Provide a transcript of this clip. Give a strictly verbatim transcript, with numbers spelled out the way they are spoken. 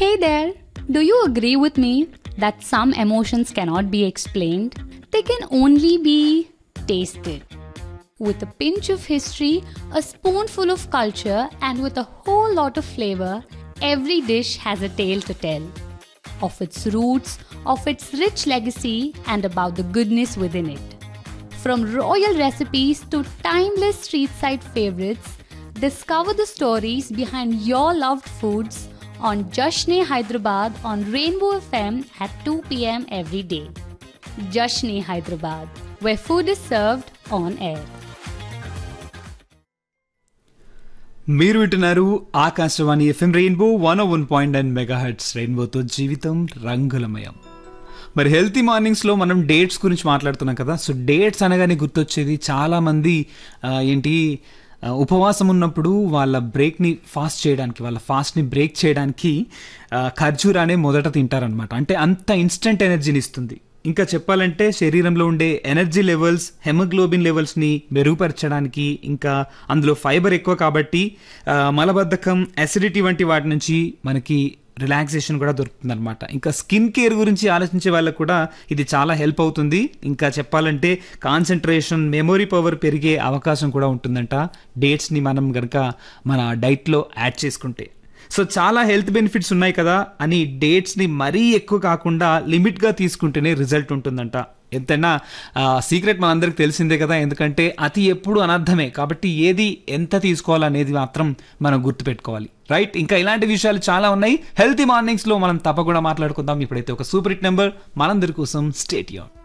Hey there, do you agree with me that some emotions cannot be explained? They can only be tasted. With a pinch of history, a spoonful of culture, and with a whole lot of flavor, every dish has a tale to tell. Of its roots, of its rich legacy, and about the goodness within it. From royal recipes to timeless street-side favorites, discover the stories behind your loved foods on Jashn-e Hyderabad on Rainbow F M at two p.m. every day. Jashn-e Hyderabad, where food is served on air. మీరు వింటున్నారు Akashvani FM rainbow one ఓ one point nine mega hertz. రెయిన్బోతో జీవితం రంగులమయం. మరి healthy మార్నింగ్స్లో మనం dates గురించి మాట్లాడుతున్నాం కదా. సో డేట్స్ అనగానే గుర్తొచ్చేది చాలామంది ఏంటి ఉపవాసం ఉన్నప్పుడు వాళ్ళ బ్రేక్ని ఫాస్ట్ చేయడానికి, వాళ్ళ ఫాస్ట్ని బ్రేక్ చేయడానికి ఖర్జూరానే మొదట తింటారనమాట. అంటే అంత ఇన్స్టెంట్ ఎనర్జీని ఇస్తుంది. ఇంకా చెప్పాలంటే శరీరంలో ఉండే ఎనర్జీ లెవెల్స్, హెమోగ్లోబిన్ లెవెల్స్ని మెరుగుపరచడానికి, ఇంకా అందులో ఫైబర్ ఎక్కువ కాబట్టి మలబద్ధకం, అసిడిటీ వంటి వాటి నుంచి మనకి రిలాక్సేషన్ కూడా దొరుకుతుంది అనమాట. ఇంకా స్కిన్ కేర్ గురించి ఆలోచించే వాళ్ళకు కూడా ఇది చాలా హెల్ప్ అవుతుంది. ఇంకా చెప్పాలంటే కాన్సన్ట్రేషన్, మెమొరీ పవర్ పెరిగే అవకాశం కూడా ఉంటుందంట డేట్స్ని మనం కనుక మన డైట్లో యాడ్ చేసుకుంటే. సో చాలా హెల్త్ బెనిఫిట్స్ ఉన్నాయి కదా అని డేట్స్ని మరీ ఎక్కువ కాకుండా లిమిట్గా తీసుకుంటేనే రిజల్ట్ ఉంటుందంట. ఎంతైనా సీక్రెట్ మనందరికి తెలిసిందే కదా, ఎందుకంటే అతి ఎప్పుడు అనర్థమే. కాబట్టి ఏది ఎంత తీసుకోవాలనేది మాత్రం మనం గుర్తుపెట్టుకోవాలి, రైట్? ఇంకా ఇలాంటి విషయాలు చాలా ఉన్నాయి హెల్తీ మార్నింగ్స్లో, మనం తప్పకుండా మాట్లాడుకుందాం. ఇప్పుడైతే ఒక సూపర్ హిట్ నెంబర్ మనందరి కోసం, స్టేట్ యూన్.